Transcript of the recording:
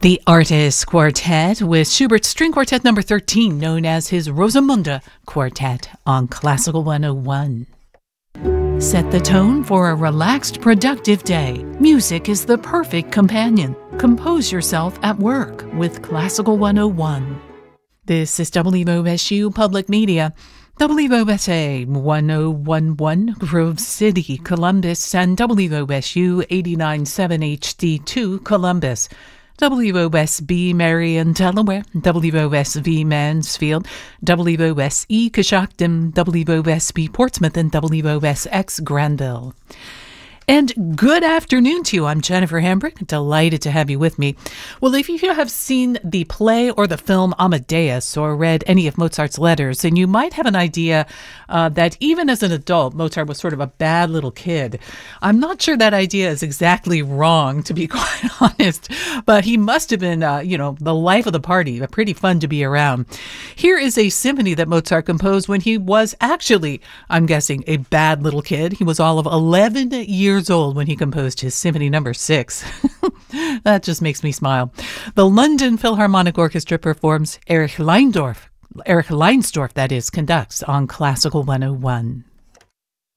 The Artists Quartet with Schubert's String Quartet number 13, known as his Rosamunde Quartet on Classical 101. Set the tone for a relaxed, productive day. Music is the perfect companion. Compose yourself at work with Classical 101. This is WOSU Public Media. WOSA 1011 Grove City, Columbus, and WOSU 89.7 HD2 Columbus. WOSB Marion, Delaware, WOSV Mansfield, WOSE Coshocton, WOSB Portsmouth, and WOSX Granville. And good afternoon to you. I'm Jennifer Hambrick. Delighted to have you with me. Well, if you have seen the play or the film Amadeus or read any of Mozart's letters, then you might have an idea that even as an adult, Mozart was sort of a bad little kid. I'm not sure that idea is exactly wrong, to be quite honest, but he must have been, the life of the party, pretty fun to be around. Here is a symphony that Mozart composed when he was actually, I'm guessing, a bad little kid. He was all of 11 years old when he composed his Symphony Number 6. That just makes me smile. The London Philharmonic Orchestra performs Erich Leinsdorf, that is, conducts on Classical 101.